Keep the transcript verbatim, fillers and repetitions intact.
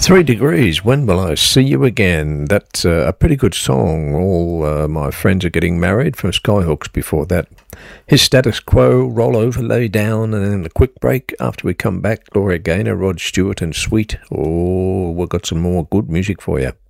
Three Degrees, When Will I See You Again? That's uh, a pretty good song. All uh, my friends are getting married from Skyhooks before that. His Status Quo, Roll Over, Lay Down, and then the quick break. After we come back, Gloria Gaynor, Rod Stewart and Sweet. Oh, we've got some more good music for you.